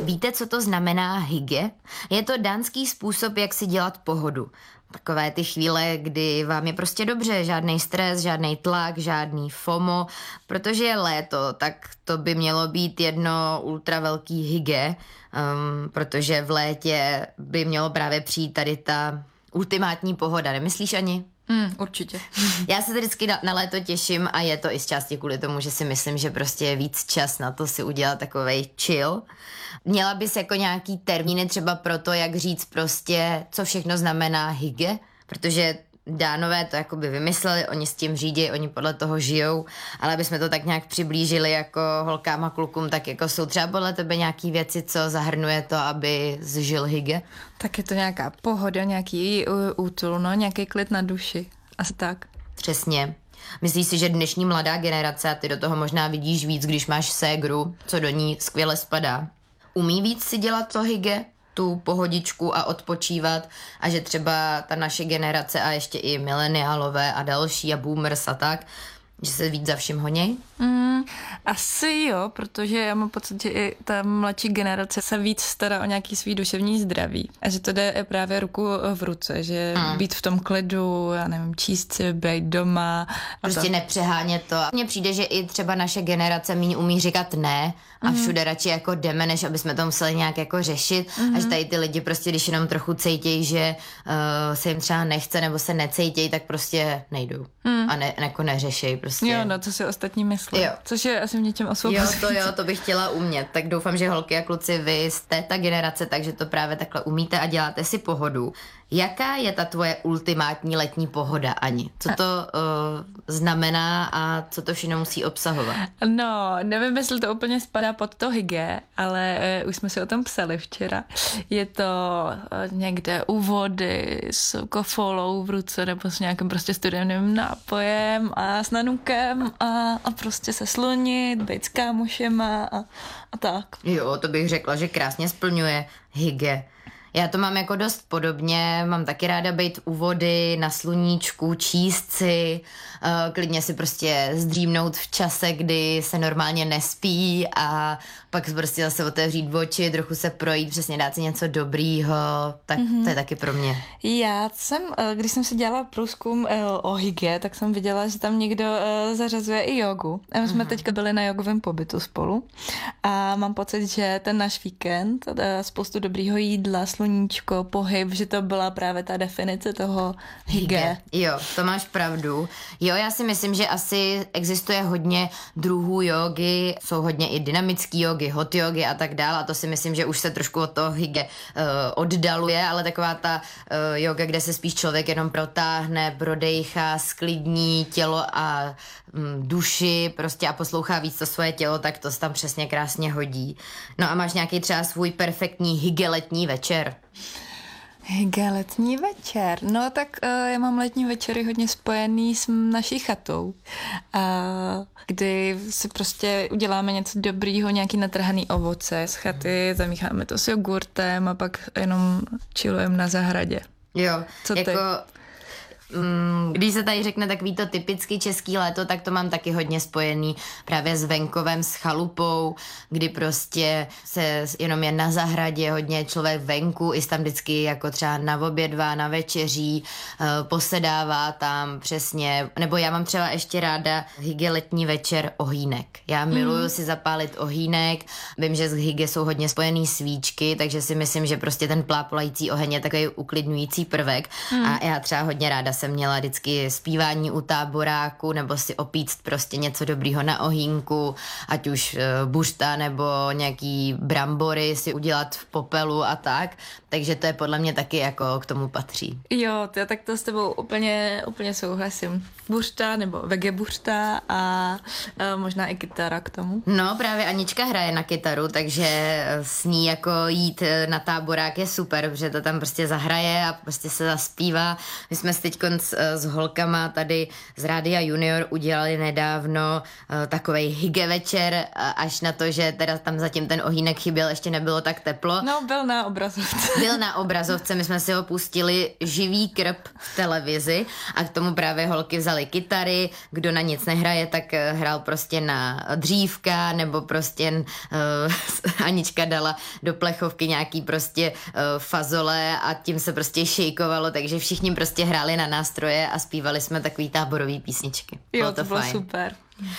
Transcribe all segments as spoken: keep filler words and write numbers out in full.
Víte, co to znamená hygge? Je to dánský způsob, jak si dělat pohodu. Takové ty chvíle, kdy vám je prostě dobře, žádný stres, žádný tlak, žádný FOMO, protože je léto, tak to by mělo být jedno ultra velký hygge, um, protože v létě by mělo právě přijít tady ta ultimátní pohoda, nemyslíš ani? Mm, určitě. Já se vždycky na, na léto těším a je to i z části kvůli tomu, že si myslím, že prostě je víc čas na to si udělat takovej chill. Měla bys jako nějaký termíny třeba pro to, jak říct prostě, co všechno znamená hygge, protože Dánové to jakoby vymysleli, oni s tím řídí, oni podle toho žijou, ale aby jsme to tak nějak přiblížili jako holkám a klukům, tak jako jsou třeba podle tebe nějaký věci, co zahrnuje to, aby zžil hygge? Tak je to nějaká pohoda, nějaký útul, no, nějaký klid na duši. Asi tak. Přesně. Myslíš si, že dnešní mladá generace, a ty do toho možná vidíš víc, když máš ségru, co do ní skvěle spadá, umí víc si dělat to hygge, tu pohodičku a odpočívat a že třeba ta naše generace a ještě i mileniálové a další a boomers a tak, že se víc za vším honěj? Mm, asi jo, protože já mám pocit, že i ta mladší generace se víc stará o nějaký svý duševní zdraví. A že to jde právě ruku v ruce, že mm. být v tom klidu, já nevím, číst si, být doma. Prostě to. nepřehánět to. Mně přijde, že i třeba naše generace míň umí říkat ne a všude mm. radši jako jdeme, než aby jsme to museli nějak jako řešit. Mm. A že tady ty lidi prostě, když jenom trochu cejtějí, že uh, se jim třeba nechce nebo se necejtějí, tak prostě nejdou. Mm. A ne, jako neřešejí prostě. Jo, no, co si ostatní myslí. Jo. Což je asi v něčem osvobozující. Jo, to jo, to bych chtěla umět. Tak doufám, že holky a kluci, vy jste ta generace, takže to právě takhle umíte a děláte si pohodu. Jaká je ta tvoje ultimátní letní pohoda, Ani? Co to uh, znamená a co to všechno musí obsahovat? No, nevím, jestli to úplně spadá pod to hygge, ale uh, už jsme si o tom psali včera. Je to uh, někde u vody s kofolou v ruce nebo s nějakým prostě studeným nápojem a s nanukem a, a prostě se slunit, být s kámošema a, a tak. Jo, to bych řekla, že krásně splňuje hygge. Já to mám jako dost podobně, mám taky ráda být u vody, na sluníčku, číst si, uh, klidně si prostě zdřímnout v čase, kdy se normálně nespí a pak prostě zase otevřít oči, trochu se projít, přesně dát si něco dobrýho, tak mm-hmm. to je taky pro mě. Já jsem, když jsem si dělala průzkum o hygge, tak jsem viděla, že tam někdo zařazuje i jogu. My jsme mm-hmm. teďka byli na jogovém pobytu spolu a mám pocit, že ten náš víkend, spoustu dobrýho jídla, sluníčko, pohyb, že to byla právě ta definice toho hygge. Jo, to máš pravdu. Jo, já si myslím, že asi existuje hodně druhů jogy, jsou hodně i dynamický jogy, hot jogy a tak dále a to si myslím, že už se trošku od toho hygge uh, oddaluje, ale taková ta uh, yoga, kde se spíš člověk jenom protáhne, prodejchá, sklidní tělo a um, duši prostě a poslouchá víc to svoje tělo, tak to se tam přesně krásně hodí. No a máš nějaký třeba svůj perfektní hygge letní večer? Hygge letní večer. No tak uh, já mám letní večery hodně spojený s naší chatou, uh, kdy si prostě uděláme něco dobrýho, nějaký natrhaný ovoce z chaty, zamícháme to s jogurtem a pak jenom chillujeme na zahradě. Jo, co jako... ty? Když se tady řekne takový to typický český léto, tak to mám taky hodně spojený právě s venkovem, s chalupou, kdy prostě se jenom je na zahradě, hodně člověk venku, i tam vždycky jako třeba na obědva, na večeří, posedává tam přesně, nebo já mám třeba ještě ráda hygge letní večer ohýnek. Já miluju mm. si zapálit ohýnek, vím, že z hygge jsou hodně spojený svíčky, takže si myslím, že prostě ten plápolající oheň je takový uklidňující prvek mm. a já třeba hodně ráda jsem měla vždycky zpívání u táboráku nebo si opíct prostě něco dobrýho na ohýnku, ať už buřta nebo nějaký brambory si udělat v popelu a tak, takže to je podle mě taky jako k tomu patří. Jo, to, tak to s tebou úplně, úplně souhlasím. Buřta nebo vege buřta a, a možná i kytara k tomu. No právě Anička hraje na kytaru, takže s ní jako jít na táborák je super, protože to tam prostě zahraje a prostě se zaspívá. My jsme si teďko teďkonc s holkama tady z Rádia Junior udělali nedávno takovej hygge večer, až na to, že teda tam zatím ten ohýnek chyběl, ještě nebylo tak teplo. No, byl na obrazovce. Byl na obrazovce, my jsme si ho pustili živý krb v televizi a k tomu právě holky vzali kytary, kdo na nic nehraje, tak hrál prostě na dřívka, nebo prostě uh, Anička dala do plechovky nějaký prostě uh, fazole a tím se prostě šejkovalo, takže všichni prostě hráli na nástroje a zpívali jsme takový táborový písničky. Jo, bylo to, to bylo fajn. Super.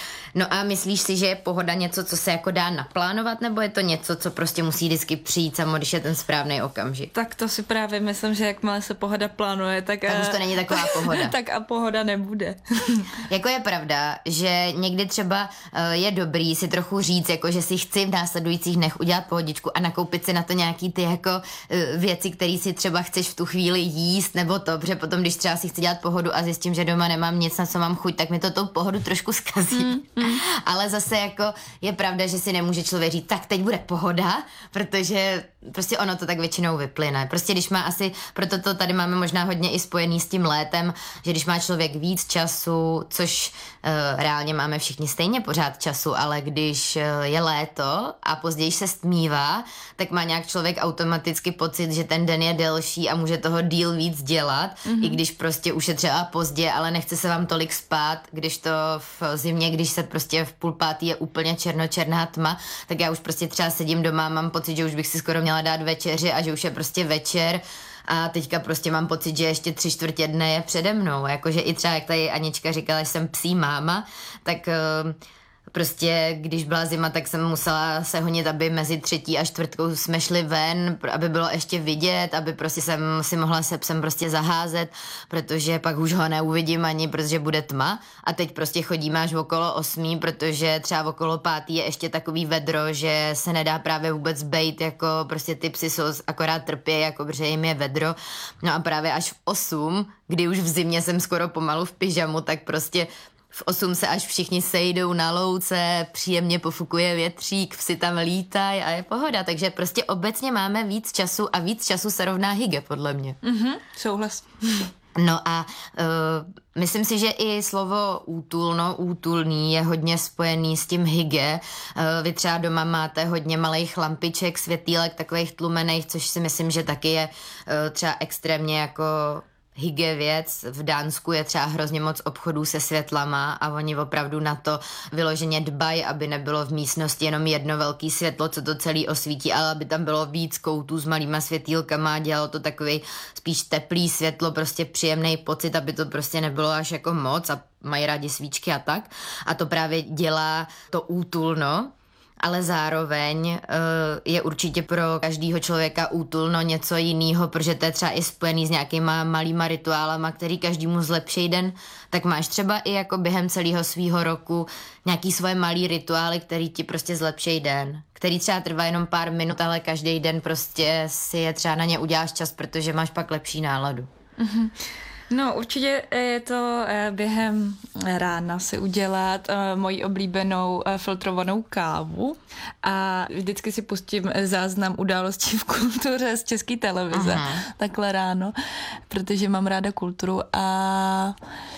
No a myslíš si, že je pohoda něco, co se jako dá naplánovat, nebo je to něco, co prostě musí vždycky přijít samo, když je ten správný okamžik? Tak to si právě myslím, že jakmile se pohoda plánuje, tak... Tak už to není taková pohoda. Tak a pohoda nebude. Jako je pravda, že někdy třeba je dobrý si trochu říct, jako že si chci v následujících dnech udělat pohodičku a nakoupit si na to nějaký ty jako věci, které si třeba chceš v tu chvíli jíst, nebo to, protože potom, když třeba si chci dělat pohodu a zjistím, že doma nemám nic, na co mám chuť, tak mi to tou pohodu trošku zkazí. Mm, mm. Ale zase jako je pravda, že si nemůže člověk říct, tak teď bude pohoda, protože prostě ono to tak většinou vyplyne. Prostě když má asi, proto to tady máme možná hodně i spojený s tím létem, že když má člověk víc času, což uh, reálně máme všichni stejně pořád času, ale když uh, je léto a později se stmívá, tak má nějak člověk automaticky pocit, že ten den je delší a může toho díl víc dělat, mm-hmm. i když prostě už je třeba pozdě, ale nechce se vám tolik spát, když to v zimě, když se prostě v půl pátý je úplně černočerná tma, tak já už prostě třeba sedím doma, mám pocit, že už bych si skoro měla dát večeři a že už je prostě večer a teďka prostě mám pocit, že ještě tři čtvrtě dne je přede mnou, jakože i třeba jak tady Anička říkala, že jsem psí máma, tak uh, prostě, když byla zima, tak jsem musela se honit, aby mezi třetí a čtvrtkou jsme šli ven, aby bylo ještě vidět, aby prostě jsem si mohla se psem prostě zaházet, protože pak už ho neuvidím ani, protože bude tma a teď prostě chodíme až okolo osmí, protože třeba okolo pátý je ještě takový vedro, že se nedá právě vůbec bejt, jako prostě ty psy jsou akorát trpějí, jako protože jim je vedro. No a právě až v osm, kdy už v zimě jsem skoro pomalu v pyžamu, tak prostě v osm se až všichni sejdou na louce, příjemně pofukuje větřík, psi tam lítají a je pohoda. Takže prostě obecně máme víc času a víc času se rovná hygge, podle mě. Mhm, souhlas. No a uh, myslím si, že i slovo útulno, útulný je hodně spojený s tím hygge. Uh, vy třeba doma máte hodně malých lampiček, světýlek, takových tlumených, což si myslím, že taky je uh, třeba extrémně jako hygge věc. V Dánsku je třeba hrozně moc obchodů se světlama a oni opravdu na to vyloženě dbají, aby nebylo v místnosti jenom jedno velké světlo, co to celý osvítí, ale aby tam bylo víc koutů s malýma světýlkama a dělalo to takový spíš teplý světlo, prostě příjemný pocit, aby to prostě nebylo až jako moc a mají rádi svíčky a tak. A to právě dělá to útulno, ale zároveň uh, je určitě pro každého člověka útulno něco jiného, protože to je třeba i spojený s nějakýma malýma rituálama, který každému zlepší den, tak máš třeba i jako během celého svýho roku nějaký svoje malý rituály, který ti prostě zlepší den, který třeba trvá jenom pár minut, ale každý den prostě si je třeba na ně uděláš čas, protože máš pak lepší náladu. Mm-hmm. No určitě je to během rána si udělat moji oblíbenou filtrovanou kávu a vždycky si pustím záznam událostí v kultuře z České televize, aha, takhle ráno, protože mám ráda kulturu a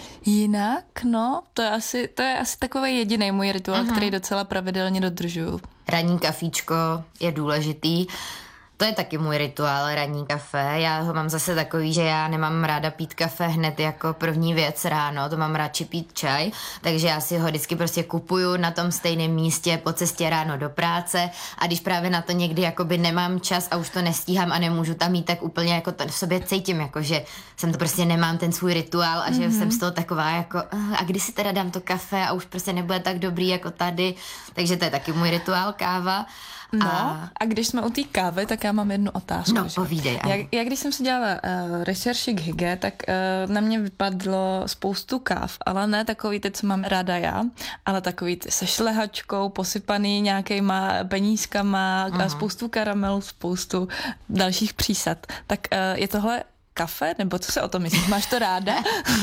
jinak, no, to je asi, to je asi takový jediný můj rituál, aha, který docela pravidelně dodržuju. Ranní kafíčko je důležitý. To je taky můj rituál, ranní kafe. Já ho mám zase takový, že já nemám ráda pít kafe hned jako první věc ráno, to mám radši pít čaj, takže já si ho vždycky prostě kupuju na tom stejném místě po cestě ráno do práce a když právě na to někdy jakoby nemám čas a už to nestíhám a nemůžu tam jít, tak úplně jako to v sobě cítím, jako že jsem to prostě nemám ten svůj rituál a že mm-hmm. jsem z toho taková jako a kdy si teda dám to kafe a už prostě nebude tak dobrý jako tady, takže to je taky můj rituál, káva. No a, a když jsme u té kávy, tak já mám jednu otázku. No, povídej. Já, já když jsem si dělala uh, rešerši k hygge, tak uh, na mě vypadlo spoustu káv, ale ne takový ty, co mám ráda já, ale takový ty se šlehačkou, posypaný nějakýma penízkama, uh-huh. spoustu karamelu, spoustu dalších přísad. Tak uh, je tohle kafe, nebo co se o tom myslíš? Máš to ráda?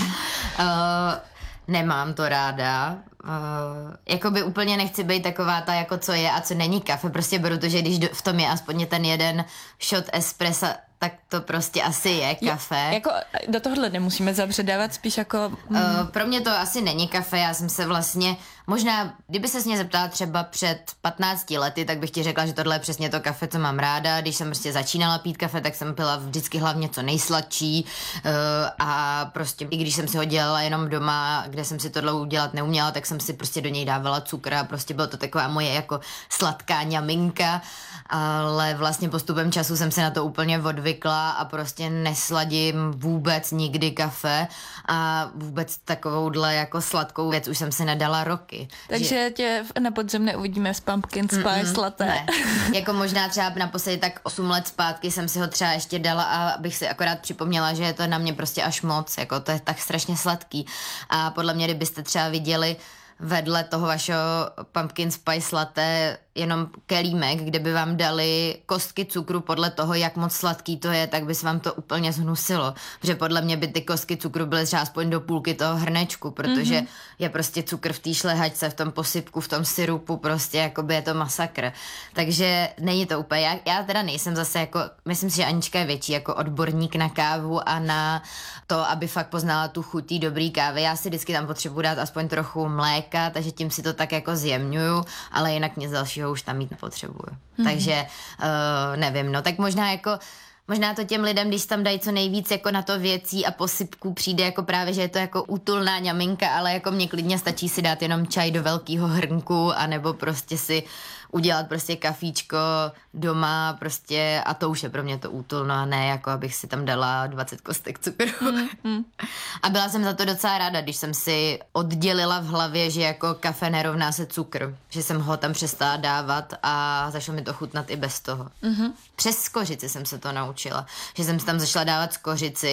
uh... Nemám to ráda. Uh, jakoby úplně nechci být taková ta, jako co je a co není kafe. Prostě beru to, že když v tom je aspoň ten jeden shot espressa tak to prostě asi je kafe. Je, jako do tohohle nemusíme zabředávat, spíš jako... Mm. Uh, pro mě to asi není kafe, já jsem se vlastně, možná, kdyby se mě zeptala třeba před patnácti lety, tak bych ti řekla, že tohle je přesně to kafe, co mám ráda. Když jsem prostě začínala pít kafe, tak jsem pila vždycky hlavně co nejsladší uh, a prostě i když jsem si ho dělala jenom doma, kde jsem si tohle udělat neuměla, tak jsem si prostě do něj dávala cukr a prostě bylo to taková moje jako sladká ňaminka, ale vlastně postupem času jsem se na to úplně odvykla a prostě nesladím vůbec nikdy kafe a vůbec takovouhle jako sladkou věc už jsem si nedala roky. Takže že... tě na podzim neuvidíme s pumpkin spice latte. Ne. Jako možná třeba naposledy tak osm let zpátky jsem si ho třeba ještě dala a abych si akorát připomněla, že je to na mě prostě až moc, jako to je tak strašně sladký. A podle mě, kdybyste třeba viděli vedle toho vašeho pumpkin spice latte jenom kelímek, kde by vám dali kostky cukru podle toho, jak moc sladký to je, tak by se vám to úplně zhnusilo. Protože podle mě by ty kostky cukru byly třeba aspoň do půlky toho hrnečku, protože mm-hmm. je prostě cukr v té šlehačce, v tom posypku, v tom syrupu, prostě jakoby je to masakr. Takže není to úplně, já, já teda nejsem zase jako, myslím si, že Anička je větší jako odborník na kávu a na to, aby fakt poznala tu chuť té dobrý kávy. Já si vždycky tam potřebuji dát aspoň trochu mléka, takže tím si to tak jako zjemňuju, ale jinak nic dalšího už tam mít nepotřebuju. Mm-hmm. Takže uh, nevím, no tak možná jako možná to těm lidem, když tam dají co nejvíc jako na to věcí a posypků, přijde jako právě, že je to jako útulná ňaminka, ale jako mně klidně stačí si dát jenom čaj do velkého hrnku anebo prostě si udělat prostě kafíčko doma prostě a to už je pro mě to útulno a ne jako abych si tam dala dvacet kostek cukru. Mm, mm. A byla jsem za to docela ráda, když jsem si oddělila v hlavě, že jako kafe nerovná se cukr, že jsem ho tam přestala dávat a začalo mi to chutnat i bez toho. Mm-hmm. Přes skořici jsem se to naučila, že jsem si tam začala dávat skořici